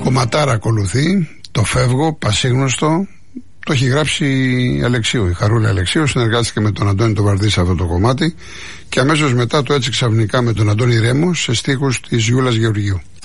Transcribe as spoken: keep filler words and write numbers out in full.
Κομματάρα ακολουθεί, το φεύγω, πασίγνωστο. Το έχει γράψει η Αλεξίου, η Χαρούλα Αλεξίου, συνεργάστηκε με τον Αντώνη τον Βαρδί σε αυτό το κομμάτι και αμέσως μετά το Έτσι Ξαφνικά με τον Αντώνη Ρέμο σε στίχους της Γιούλας Γεωργίου.